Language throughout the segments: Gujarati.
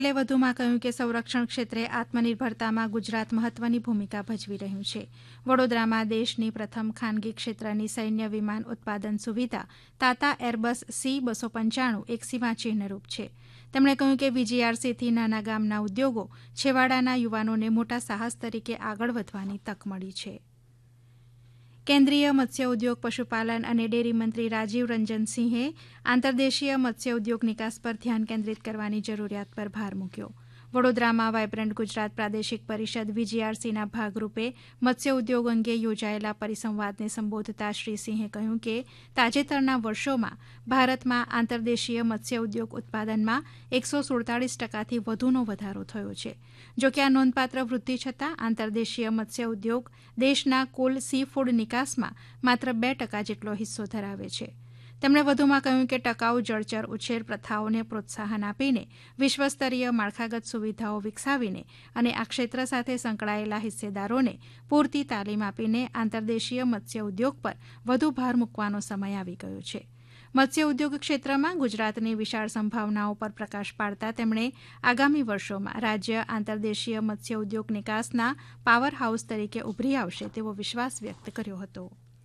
પટેલે વધુમાં કહ્યું કે સંરક્ષણ ક્ષેત્રે આત્મનિર્ભરતામાં ગુજરાત મહત્વની ભૂમિકા ભજવી રહ્યું છે. વડોદરામાં દેશની પ્રથમ ખાનગી ક્ષેત્રની સૈન્ય વિમાન ઉત્પાદન સુવિધા તાતા એરબસ C-295 એક સીમાચિહ્નરૂપ છે. તેમણે કહ્યું કે VGRCથી નાના ગામના ઉદ્યોગો છેવાડાના યુવાનોને મોટા સાહસ તરીકે આગળ વધવાની તક મળી છે. કેન્દ્રીય મત્સ્ય ઉદ્યોગ પશુપાલન અને ડેરી મંત્રી રાજીવ રંજન સિંહે આંતરદેશીય મત્સ્ય ઉદ્યોગ નિકાસ પર ધ્યાન કેન્દ્રિત કરવાની જરૂરિયાત પર ભાર મૂક્યો. વડોદરામાં વાયબ્રન્ટ ગુજરાત પ્રાદેશિક પરિષદ VGRCના ભાગરૂપે મત્સ્ય ઉદ્યોગ અંગે યોજાયેલા પરિસંવાદને સંબોધતા શ્રી સિંહે કહ્યું કે તાજેતરના વર્ષોમાં ભારતમાં આંતરદેશીય મત્સ્ય ઉદ્યોગ ઉત્પાદનમાં 147%થી વધુનો વધારો થયો છે. જોકે આ નોંધપાત્ર વૃદ્ધિ છતાં આંતરદેશીય મત્સ્ય ઉદ્યોગ દેશના કુલ સી ફૂડ નિકાસમાં માત્ર 2% જેટલો હિસ્સો ધરાવે છે. તેમણે વધુમાં કહ્યું કે ટકાઉ જળચર ઉછેર પ્રથાઓને પ્રોત્સાહન આપીને વિશ્વસ્તરીય માળખાગત સુવિધાઓ વિકસાવીને અને આ ક્ષેત્ર સાથે સંકળાયેલા હિસ્સેદારોને પૂરતી તાલીમ આપીને આંતરદેશીય મત્સ્ય ઉદ્યોગ પર વધુ ભાર મૂકવાનો સમય આવી ગયો છે. મત્સ્ય ઉદ્યોગ ક્ષેત્રમાં ગુજરાતની વિશાળ સંભાવનાઓ પર પ્રકાશ પાડતા તેમણે આગામી વર્ષોમાં રાજ્ય આંતરદેશીય મત્સ્ય ઉદ્યોગ નિકાસના પાવર હાઉસ તરીકે ઉભરી આવશે તેવો વિશ્વાસ વ્યક્ત કર્યો હતો.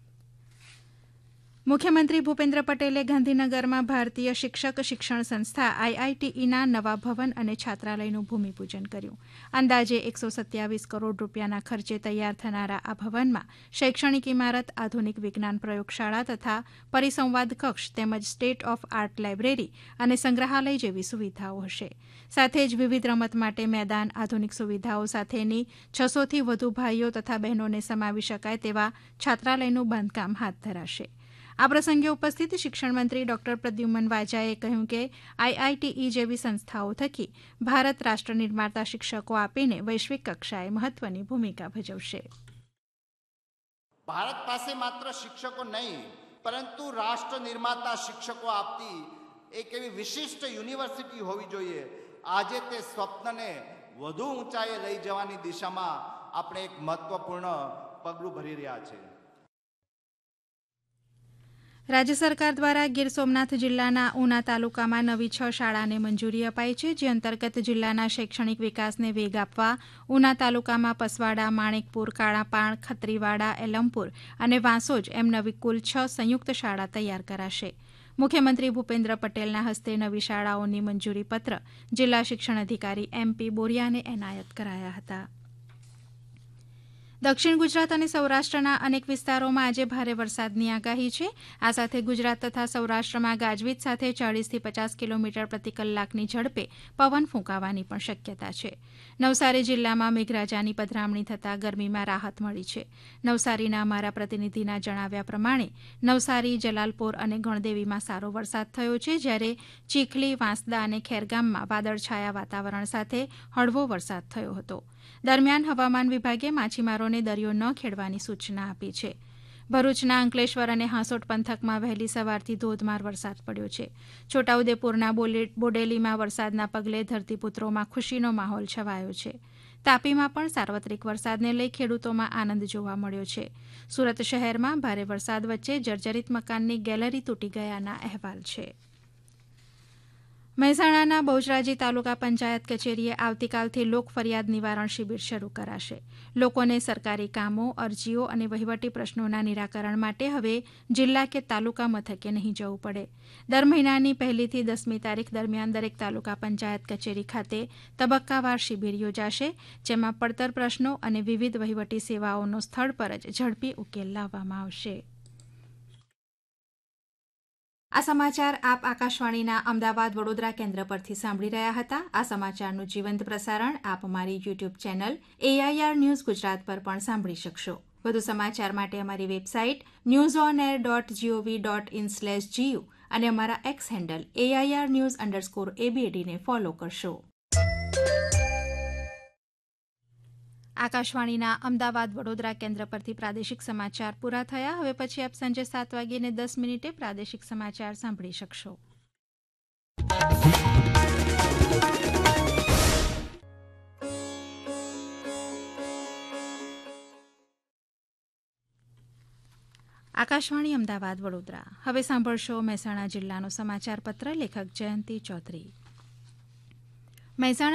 મુખ્યમંત્રી ભૂપેન્દ્ર પટેલે ગાંધીનગરમાં ભારતીય શિક્ષક શિક્ષણ સંસ્થા IITEના નવા ભવન અને છાત્રાલયનું ભૂમિપૂજન કર્યું. અંદાજે 127 કરોડ રૂપિયાના ખર્ચે તૈયાર થનારા આ ભવનમાં શૈક્ષણિક ઇમારત, આધુનિક વિજ્ઞાન પ્રયોગશાળા તથા પરિસંવાદ કક્ષ તેમજ સ્ટેટ ઓફ આર્ટ લાઇબ્રેરી અને સંગ્રહાલય જેવી સુવિધાઓ હશે. સાથે જ વિવિધ રમત માટે મેદાન, આધુનિક સુવિધાઓ સાથેની 600થી વધુ ભાઈઓ તથા બહેનોને સમાવી શકાય તેવા છાત્રાલયનું બાંધકામ હાથ ધરાશે. આ પ્રસંગે ઉપસ્થિત શિક્ષણ મંત્રી ડોક્ટર પ્રદ્યુમન વાજાએ કહ્યું કે IITE જેવી સંસ્થાઓ થકી ભારત રાષ્ટ્ર નિર્માતા શિક્ષકો આપીને વૈશ્વિક કક્ષાએ મહત્વની ભૂમિકા ભજવશે. ભારત પાસે માત્ર શિક્ષકો નહીં પરંતુ રાષ્ટ્ર નિર્માતા શિક્ષકો આપતી એક એવી વિશિષ્ટ યુનિવર્સિટી હોવી જોઈએ. આજે તે સ્વપ્નને વધુ ઊંચાઈએ લઈ જવાની દિશામાં આપણે એક મહત્વપૂર્ણ પગલું ભરી રહ્યા છીએ. રાજ્ય સરકાર દ્વારા ગીર સોમનાથ જિલ્લાના ઉના તાલુકામાં નવી 6 શાળાને મંજૂરી અપાઈ છે. જે અંતર્ગત જિલ્લાના શૈક્ષણિક વિકાસને વેગ આપવા ઉના તાલુકામાં પસવાડા, માણેકપુર, કાળાપાણ, ખત્રીવાડા, એલમપુર અને વાંસોજ એમ નવી કુલ 6 સંયુક્ત શાળા તૈયાર કરાશે. મુખ્યમંત્રી ભૂપેન્દ્ર પટેલના હસ્તે નવી શાળાઓની મંજૂરીપત્ર જિલ્લા શિક્ષણ અધિકારી MP બોરિયાને એનાયત કરાયા હતા. દક્ષિણ ગુજરાત અને સૌરાષ્ટ્રના અનેક વિસ્તારોમાં આજે ભારે વરસાદની આગાહી છે. આ સાથે ગુજરાત તથા સૌરાષ્ટ્રમાં ગાજવીજ સાથે 40થી 50 કિલોમીટર પ્રતિ કલાકની ઝડપે પવન ફૂંકાવાની પણ શક્યતા છે. નવસારી જિલ્લામાં મેઘરાજાની પધરામણી થતાં ગરમીમાં રાહત મળી છે. નવસારીના અમારા પ્રતિનિધિના જણાવ્યા પ્રમાણે નવસારી, જલાલપોર અને ગણદેવીમાં સારો વરસાદ થયો છે. જ્યારે ચીખલી, વાંસદા અને ખેરગામમાં વાદળછાયા વાતાવરણ સાથે હળવો વરસાદ થયો હતો. દરમિયાન હવામાન વિભાગે માછીમારોને દરિયો ન ખેડવાની સૂચના આપી છે. ભરૂચના અંકલેશ્વર અને હાંસોટ પંથકમાં વહેલી સવારથી ધોધમાર વરસાદ પડ્યો છે. છોટાઉદેપુરના બોડેલીમાં વરસાદના પગલે ધરતીપુત્રોમાં ખુશીનો માહોલ છવાયો છે. તાપીમાં પણ સાર્વત્રિક વરસાદને લઈ ખેડૂતોમાં આનંદ જોવા મળ્યો છે. સુરત શહેરમાં ભારે વરસાદ વચ્ચે જર્જરિત મકાનની ગેલેરી તૂટી ગયાના અહેવાલ છે. મહેસાણાના બહુચરાજી તાલુકા પંચાયત કચેરીએ આવતીકાલથી લોક ફરિયાદ નિવારણ શિબિર શરૂ કરાશે. લોકોને સરકારી કામો, અરજીઓ અને વહીવટી પ્રશ્નોના નિરાકરણ માટે હવે જિલ્લા કે તાલુકા મથકે નહીં જવું પડે. દર મહિનાની 1લી થી 10મી તારીખ દરમિયાન દરેક તાલુકા પંચાયત કચેરી ખાતે તબક્કાવાર શિબિર યોજાશે. જેમાં પડતર પ્રશ્નો અને વિવિધ વહીવટી સેવાઓનો સ્થળ પર જ ઝડપી ઉકેલ લાવવામાં આવશે. આ સમાચાર આપ આકાશવાણીના અમદાવાદ વડોદરા કેન્દ્ર પરથી સાંભળી રહ્યા હતા. આ સમાચારનું જીવંત પ્રસારણ આપ અમારી YouTube channel AIR news Gujarat પર પણ સાંભળી શકશો. વધુ સમાચાર માટે અમારી વેબસાઇટ newsonair.gov.in/gu અને અમારા એક્સ હેન્ડલ AIR_news_ABD ને ફોલો કરશો. આકાશવાણીના અમદાવાદ વડોદરા કેન્દ્ર પરથી પ્રાદેશિક સમાચાર પૂરા થયા. હવે પછી આપ સાંજે 7:10 પ્રાદેશિક સમાચાર સાંભળી શકશો. આકાશવાણી અમદાવાદ વડોદરા. હવે સાંભળશો મહેસાણા જિલ્લાનો સમાચાર પત્ર. લેખક જયંતિ ચૌધરી. મહેસાણા